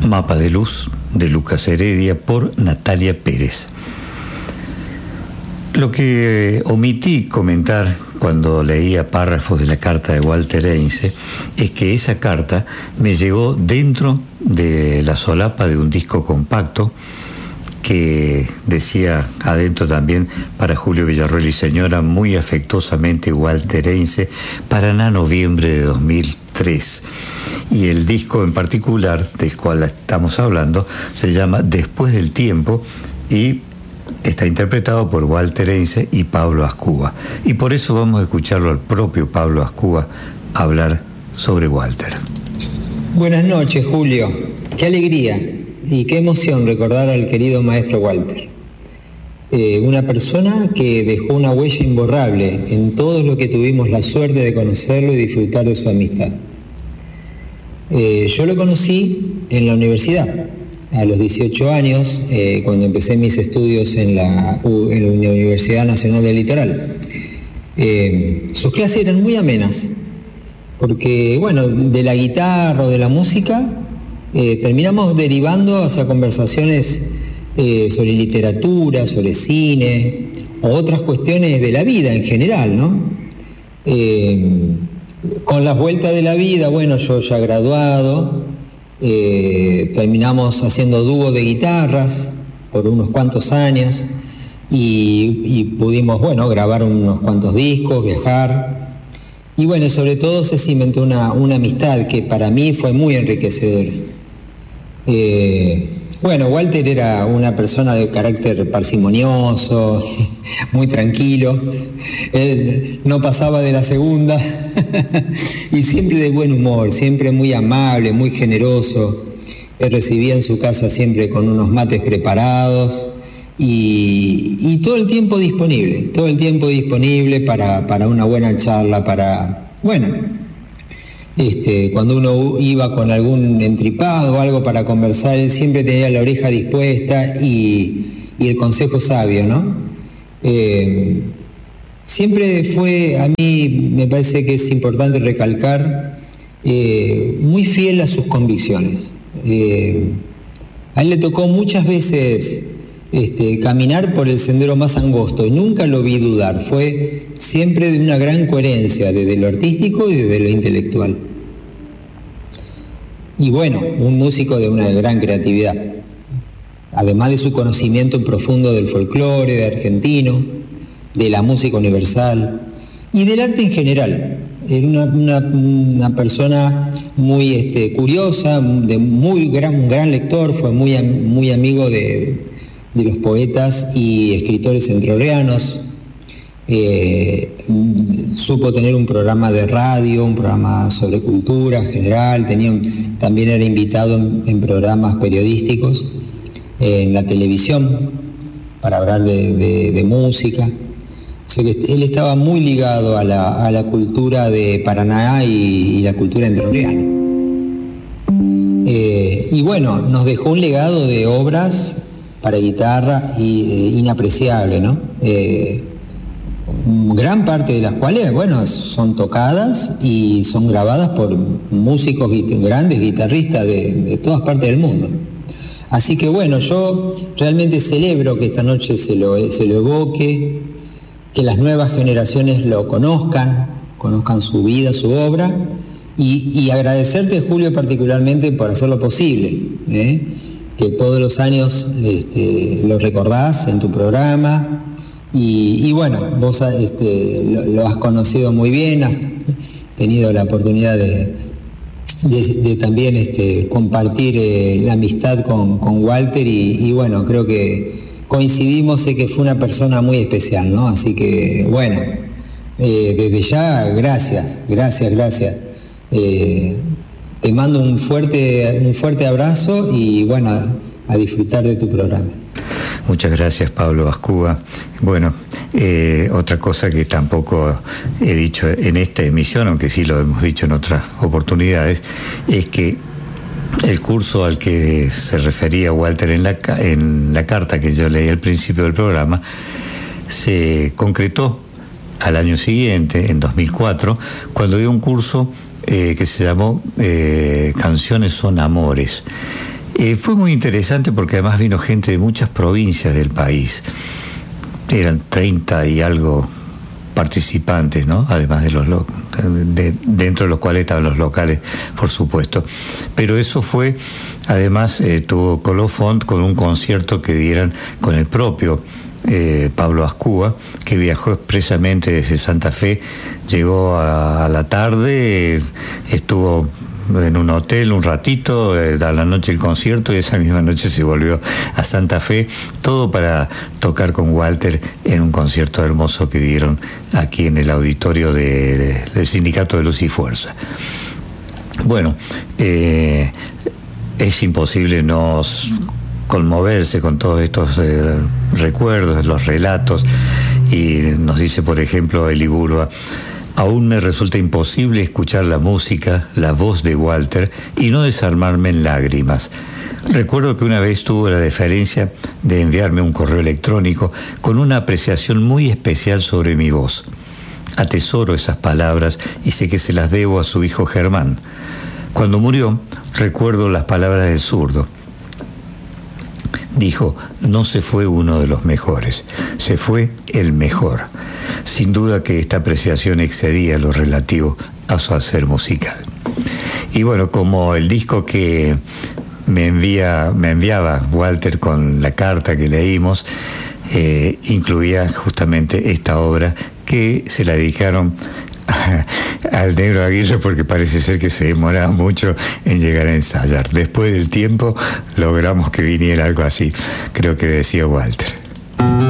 Mapa de Luz, de Lucas Heredia, por Natalia Pérez. Lo que omití comentar cuando leía párrafos de la carta de Walter Heinze es que esa carta me llegó dentro de la solapa de un disco compacto que decía adentro también: para Julio Villarroel y señora, muy afectuosamente Walter Heinze, Paraná, noviembre de 2003. Y el disco en particular del cual estamos hablando se llama Después del Tiempo y está interpretado por Walter Heinze y Pablo Azcúa. Y por eso vamos a escucharlo al propio Pablo Azcúa hablar sobre Walter. Buenas noches, Julio. Qué alegría y qué emoción recordar al querido maestro Walter. Una persona que dejó una huella imborrable en todo lo que tuvimos la suerte de conocerlo y disfrutar de su amistad. Yo lo conocí en la universidad, a los 18 años, cuando empecé mis estudios en la Universidad Nacional del Litoral. Sus clases eran muy amenas, porque, bueno, de la guitarra o de la música, terminamos derivando hacia conversaciones sobre literatura, sobre cine, o otras cuestiones de la vida en general, ¿no? Con las vueltas de la vida, bueno, yo ya graduado, terminamos haciendo dúo de guitarras por unos cuantos años y pudimos, bueno, grabar unos cuantos discos, viajar. Y bueno, sobre todo se cimentó una amistad que para mí fue muy enriquecedora. Bueno, Walter era una persona de carácter parsimonioso, muy tranquilo. Él no pasaba de la segunda y siempre de buen humor, siempre muy amable, muy generoso. Él recibía en su casa siempre con unos mates preparados y todo el tiempo disponible para una buena charla, para, bueno, cuando uno iba con algún entripado o algo para conversar, él siempre tenía la oreja dispuesta y el consejo sabio, ¿no? Siempre fue, a mí me parece que es importante recalcar, muy fiel a sus convicciones. A él le tocó muchas veces caminar por el sendero más angosto y nunca lo vi dudar. Fue siempre de una gran coherencia desde lo artístico y desde lo intelectual. Y bueno, un músico de una gran creatividad, además de su conocimiento profundo del folclore, de argentino, de la música universal y del arte en general. Era una persona muy curiosa, un gran lector, fue muy amigo de los poetas y escritores entrerrianos. Supo tener un programa de radio, un programa sobre cultura en general, también era invitado en programas periodísticos, en la televisión, para hablar de música. O sea que él estaba muy ligado a la cultura de Paraná y la cultura entrerriana. Y bueno, nos dejó un legado de obras para guitarra inapreciable, ¿no? Gran parte de las cuales, bueno, son tocadas y son grabadas por músicos grandes guitarristas de todas partes del mundo. Así que bueno, yo realmente celebro que esta noche se lo evoque, que las nuevas generaciones lo conozcan su vida, su obra, y agradecerte, Julio, particularmente por hacerlo posible, que todos los años lo recordás en tu programa. Y bueno, vos lo has conocido muy bien, has tenido la oportunidad de también compartir la amistad con Walter y bueno, creo que coincidimos en que fue una persona muy especial, ¿no? Así que bueno, desde ya, gracias. Te mando un fuerte abrazo y bueno, a disfrutar de tu programa. Muchas gracias, Pablo Azcúa. Bueno, otra cosa que tampoco he dicho en esta emisión, aunque sí lo hemos dicho en otras oportunidades, es que el curso al que se refería Walter en la carta que yo leí al principio del programa se concretó al año siguiente, en 2004, cuando dio un curso que se llamó Canciones son Amores. Fue muy interesante porque además vino gente de muchas provincias del país. Eran 30 y algo participantes, ¿no? Además de dentro de los cuales estaban los locales, por supuesto. Pero eso fue, además, tuvo colofón con un concierto que dieran con el propio Pablo Azcúa, que viajó expresamente desde Santa Fe, llegó a la tarde, estuvo en un hotel un ratito, a la noche el concierto, y esa misma noche se volvió a Santa Fe, todo para tocar con Walter en un concierto hermoso que dieron aquí en el auditorio del Sindicato de Luz y Fuerza. Bueno, es imposible no conmoverse con todos estos recuerdos, los relatos, y nos dice, por ejemplo, Eli Burba: aún me resulta imposible escuchar la música, la voz de Walter, y no desarmarme en lágrimas. Recuerdo que una vez tuvo la deferencia de enviarme un correo electrónico con una apreciación muy especial sobre mi voz. Atesoro esas palabras y sé que se las debo a su hijo Germán. Cuando murió, recuerdo las palabras del zurdo. Dijo: no se fue uno de los mejores, se fue el mejor. Sin duda que esta apreciación excedía lo relativo a su hacer musical. Y bueno, como el disco que me enviaba Walter con la carta que leímos, incluía justamente esta obra que se la dedicaron al Negro Aguirre, porque parece ser que se demoraba mucho en llegar a ensayar. Después del tiempo logramos que viniera algo así, creo que decía Walter.